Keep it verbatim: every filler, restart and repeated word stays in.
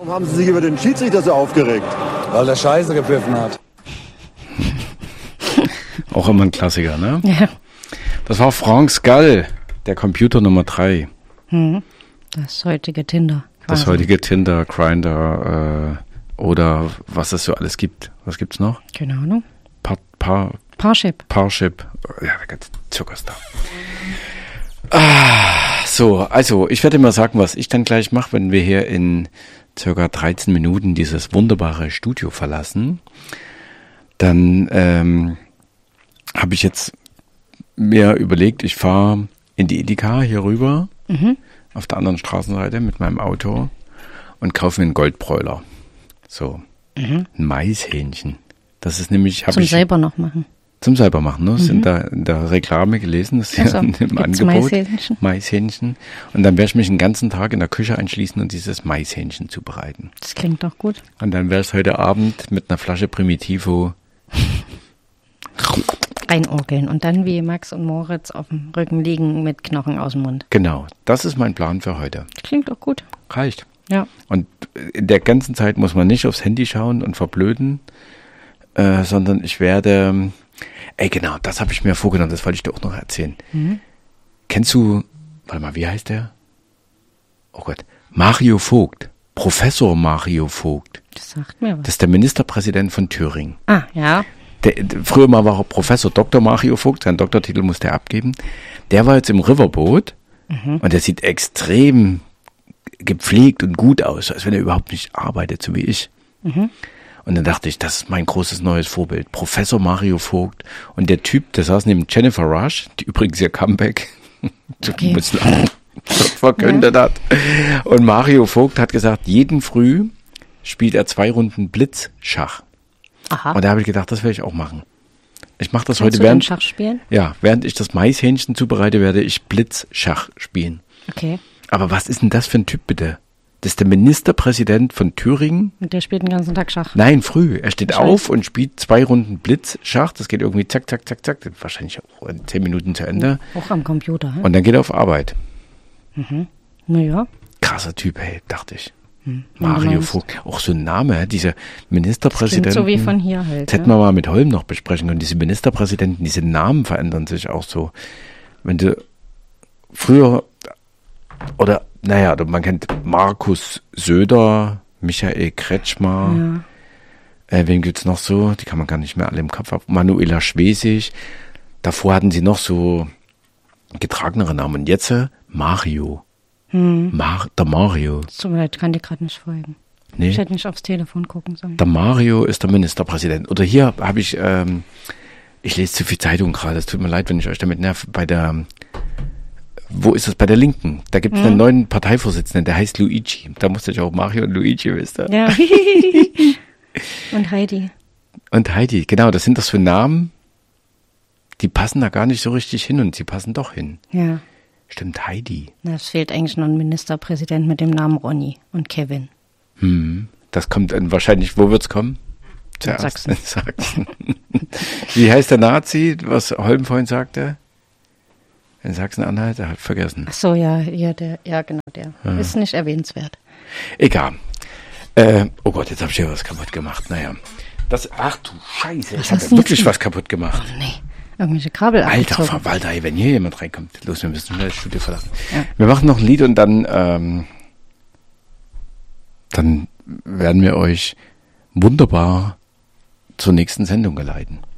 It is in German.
Warum haben Sie sich über den Schiedsrichter so aufgeregt? Weil der Scheiße gepfiffen hat. Auch immer ein Klassiker, ne? Ja. Das war Frank Gall, der Computer Nummer drei. Hm. Das heutige Tinder. Quasi. Das heutige Tinder, Grindr äh, oder was es so alles gibt. Was gibt's noch? Keine Ahnung. Par, Par, Parship. Parship. Ja, der ganze Zuckers da. Ah, so, also ich werde mal sagen, was ich dann gleich mache, wenn wir hier in circa dreizehn Minuten dieses wunderbare Studio verlassen. Dann ähm, habe ich jetzt mir überlegt, ich fahre in die Edeka hier rüber, mhm. auf der anderen Straßenseite mit meinem Auto und kaufe mir einen Goldbräuler. So, mhm. ein Maishähnchen. Das ist nämlich... Zum ich, selber noch machen. Zum selber machen, ne? Das mhm. sind da in der Reklame gelesen, das ist also, ja im Angebot. Maishähnchen? Maishähnchen. Und dann werde ich mich den ganzen Tag in der Küche einschließen und dieses Maishähnchen zubereiten. Das klingt doch gut. Und dann werde ich heute Abend mit einer Flasche Primitivo einorgeln und dann wie Max und Moritz auf dem Rücken liegen mit Knochen aus dem Mund. Genau, das ist mein Plan für heute. Klingt doch gut. Reicht. Ja. Und in der ganzen Zeit muss man nicht aufs Handy schauen und verblöden, äh, sondern ich werde, ey genau, das habe ich mir vorgenommen, das wollte ich dir auch noch erzählen. Mhm. Kennst du, warte mal, wie heißt der? Oh Gott, Mario Vogt, Professor Mario Vogt. Das sagt mir was. Das ist der Ministerpräsident von Thüringen. Ah, ja. Der, früher mal war er Professor Doktor Mario Vogt, seinen Doktortitel musste er abgeben. Der war jetzt im Riverboat mhm. und der sieht extrem gepflegt und gut aus, als wenn er überhaupt nicht arbeitet, so wie ich. Mhm. Und dann dachte ich, das ist mein großes neues Vorbild. Professor Mario Vogt. Und der Typ, der saß neben Jennifer Rush, die übrigens ihr Comeback okay. verkündet ja. hat. Und Mario Vogt hat gesagt, jeden Früh spielt er zwei Runden Blitzschach. Aha. Und da habe ich gedacht, das werde ich auch machen. Ich mache das Kannst heute du während Schach spielen? Ja, während ich das Maishähnchen zubereite, werde ich Blitzschach spielen. Okay. Aber was ist denn das für ein Typ bitte? Das ist der Ministerpräsident von Thüringen. Und der spielt den ganzen Tag Schach? Nein, früh. Er steht Scheiße. auf und spielt zwei Runden Blitzschach. Das geht irgendwie zack, zack, zack, zack. Wahrscheinlich auch in zehn Minuten zu Ende. Auch am Computer. He? Und dann geht er auf Arbeit. Mhm. Naja. Krasser Typ, hey, dachte ich. Hm. Mario Vogt, auch so ein Name, dieser Ministerpräsident. Das klingt so wie von hier halt. Das hätten wir mal mit Holm noch besprechen können. Diese Ministerpräsidenten, diese Namen verändern sich auch so. Wenn du früher, oder, naja, man kennt Markus Söder, Michael Kretschmer, ja. äh, wen gibt's noch so? Die kann man gar nicht mehr alle im Kopf haben. Manuela Schwesig. Davor hatten sie noch so getragenere Namen. Und jetzt äh, Mario. Hm. Mar- der Mario. Tut mir leid, kann dir gerade nicht folgen. Nee. Ich hätte nicht aufs Telefon gucken sollen. Der Mario ist der Ministerpräsident. Oder hier habe ich, ähm, ich lese zu viel Zeitung gerade, es tut mir leid, wenn ich euch damit nerv, bei der, wo ist das, bei der Linken? Da gibt es hm. einen neuen Parteivorsitzenden, der heißt Luigi. Da musste ich auch Mario und Luigi wissen. Ja. Und Heidi. Und Heidi, genau, das sind das für Namen, die passen da gar nicht so richtig hin und sie passen doch hin. Ja. Stimmt, Heidi. Es fehlt eigentlich noch ein Ministerpräsident mit dem Namen Ronny und Kevin. Hm, das kommt dann wahrscheinlich, wo wird's kommen? Zuerst. Sachsen. In Sachsen. Wie heißt der Nazi, was Holm vorhin sagte? In Sachsen-Anhalt, er hat vergessen. Ach so, ja, ja, der, ja, genau, der ja. ist nicht erwähnenswert. Egal. Äh, oh Gott, jetzt habe ich hier was kaputt gemacht. Naja, das, ach du Scheiße, was ich habe wirklich was kaputt gemacht. Oh nee. Irgendwelche Kabel Alter Verwalter, ey, wenn hier jemand reinkommt, los, wir müssen schnell das Studio verlassen. Ja. Wir machen noch ein Lied und dann, ähm, dann werden wir euch wunderbar zur nächsten Sendung geleiten.